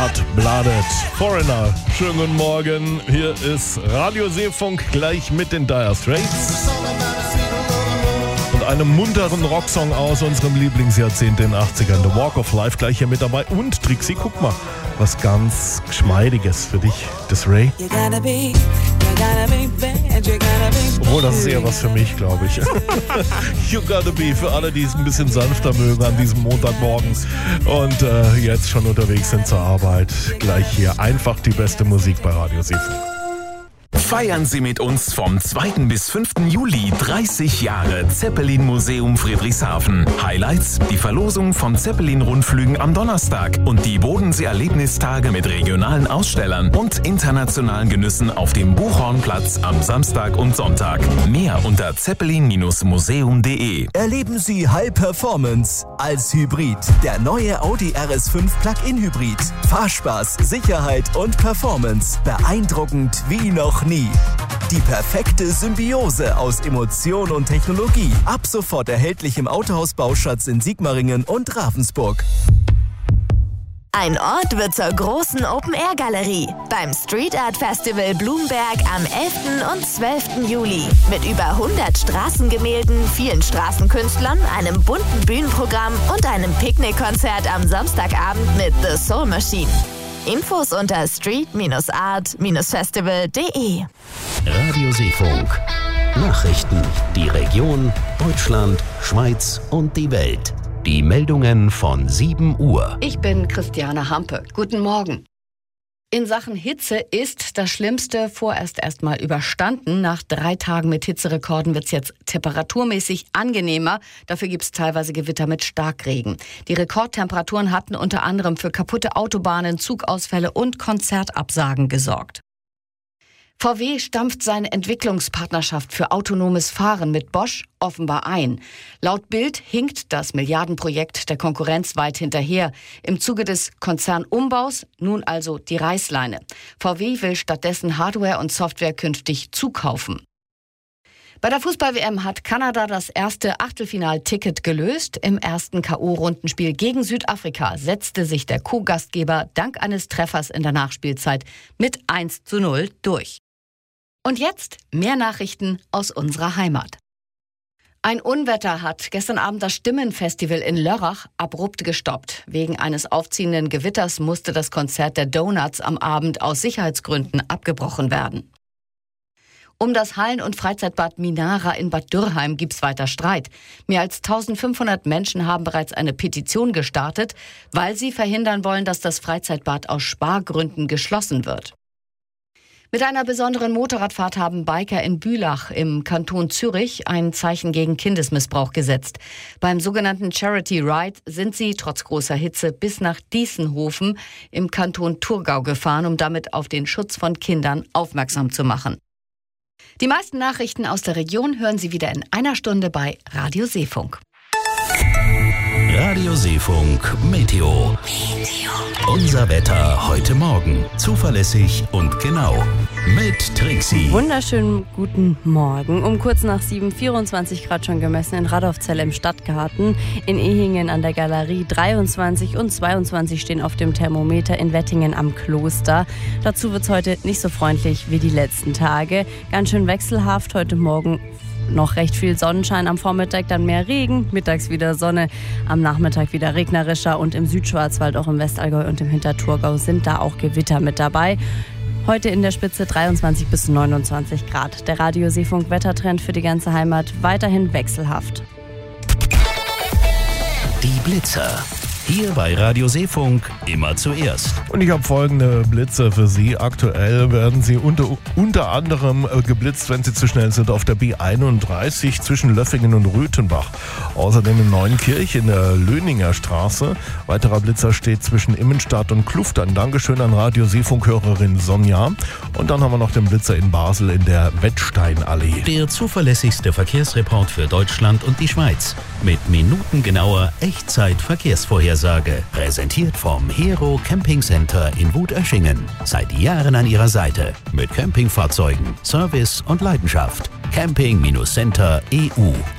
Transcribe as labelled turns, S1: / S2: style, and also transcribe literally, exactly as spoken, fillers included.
S1: Hot-Blooded Foreigner. Schönen guten Morgen, hier ist Radio Seefunk, gleich mit den Dire Straits und einem munteren Rocksong aus unserem Lieblingsjahrzehnt, den achtzigern, The Walk of Life, gleich hier mit dabei. Und Trixie, guck mal, was ganz Geschmeidiges für dich, das Ray. Obwohl, das ist eher was für mich, glaube ich. You Gotta Be, für alle, die es ein bisschen sanfter mögen an diesem Montagmorgen und äh, jetzt schon unterwegs sind zur Arbeit. Gleich hier einfach die beste Musik bei Radio Seefunk.
S2: Feiern Sie mit uns vom zweiten bis fünften Juli dreißig Jahre Zeppelin Museum Friedrichshafen. Highlights: die Verlosung von Zeppelin-Rundflügen am Donnerstag und die Bodensee-Erlebnistage mit regionalen Ausstellern und internationalen Genüssen auf dem Buchhornplatz am Samstag und Sonntag. Mehr unter zeppelin Museum punkt de.
S3: Erleben Sie High Performance als Hybrid. Der neue Audi R S fünf Plug-in Hybrid. Fahrspaß, Sicherheit und Performance. Beeindruckend wie noch nie. Die perfekte Symbiose aus Emotion und Technologie. Ab sofort erhältlich im Autohaus Bauschatz in Sigmaringen und Ravensburg.
S4: Ein Ort wird zur großen Open-Air-Galerie beim Street Art Festival Blumberg am elften und zwölften Juli. Mit über hundert Straßengemälden, vielen Straßenkünstlern, einem bunten Bühnenprogramm und einem Picknickkonzert am Samstagabend mit The Soul Machine. Infos unter street art festival punkt de.
S5: Radio Seefunk. Nachrichten. Die Region, Deutschland, Schweiz und die Welt. Die Meldungen von sieben Uhr.
S6: Ich bin Christiane Hampe. Guten Morgen. In Sachen Hitze ist das Schlimmste vorerst erstmal überstanden. Nach drei Tagen mit Hitzerekorden wird es jetzt temperaturmäßig angenehmer. Dafür gibt es teilweise Gewitter mit Starkregen. Die Rekordtemperaturen hatten unter anderem für kaputte Autobahnen, Zugausfälle und Konzertabsagen gesorgt. V W stampft seine Entwicklungspartnerschaft für autonomes Fahren mit Bosch offenbar ein. Laut Bild hinkt das Milliardenprojekt der Konkurrenz weit hinterher. Im Zuge des Konzernumbaus nun also die Reißleine. V W will stattdessen Hardware und Software künftig zukaufen. Bei der Fußball-W M hat Kanada das erste Achtelfinal-Ticket gelöst. Im ersten K O-Rundenspiel gegen Südafrika setzte sich der Co-Gastgeber dank eines Treffers in der Nachspielzeit mit eins zu null durch. Und jetzt mehr Nachrichten aus unserer Heimat. Ein Unwetter hat gestern Abend das Stimmenfestival in Lörrach abrupt gestoppt. Wegen eines aufziehenden Gewitters musste das Konzert der Donuts am Abend aus Sicherheitsgründen abgebrochen werden. Um das Hallen- und Freizeitbad Minara in Bad Dürrheim gibt's weiter Streit. Mehr als eintausendfünfhundert Menschen haben bereits eine Petition gestartet, weil sie verhindern wollen, dass das Freizeitbad aus Spargründen geschlossen wird. Mit einer besonderen Motorradfahrt haben Biker in Bülach im Kanton Zürich ein Zeichen gegen Kindesmissbrauch gesetzt. Beim sogenannten Charity Ride sind sie trotz großer Hitze bis nach Diessenhofen im Kanton Thurgau gefahren, um damit auf den Schutz von Kindern aufmerksam zu machen. Die meisten Nachrichten aus der Region hören Sie wieder in einer Stunde bei Radio Seefunk.
S5: Radio Seefunk Meteo. Meteo. Unser Wetter heute Morgen. Zuverlässig und genau. Mit Trixie.
S7: Wunderschönen guten Morgen. Um kurz nach sieben, vierundzwanzig Grad schon gemessen in Radolfzell im Stadtgarten. In Ehingen an der Galerie dreiundzwanzig und zweiundzwanzig stehen auf dem Thermometer in Wettingen am Kloster. Dazu wird es heute nicht so freundlich wie die letzten Tage. Ganz schön wechselhaft heute Morgen. Noch recht viel Sonnenschein, am Vormittag dann mehr Regen, mittags wieder Sonne, am Nachmittag wieder regnerischer und im Südschwarzwald, auch im Westallgäu und im Hinterthurgau sind da auch Gewitter mit dabei. Heute in der Spitze dreiundzwanzig bis neunundzwanzig Grad. Der Radio Seefunk Wettertrend für die ganze Heimat weiterhin wechselhaft.
S5: Die Blitzer. Hier bei Radio Seefunk immer zuerst.
S1: Und ich habe folgende Blitze für Sie. Aktuell werden Sie unter, unter anderem geblitzt, wenn Sie zu schnell sind, auf der B einunddreißig zwischen Löffingen und Röthenbach. Außerdem in Neuenkirch in der Löninger Straße. Weiterer Blitzer steht zwischen Immenstadt und Kluft. Ein Dankeschön an Radio Seefunk-Hörerin Sonja. Und dann haben wir noch den Blitzer in Basel in der Wettsteinallee.
S5: Der zuverlässigste Verkehrsreport für Deutschland und die Schweiz. Mit minutengenauer Echtzeit-Verkehrsvorhersage. Präsentiert vom Hero Camping Center in Wutöschingen. Seit Jahren an Ihrer Seite. Mit Campingfahrzeugen, Service und Leidenschaft. Camping Center E U.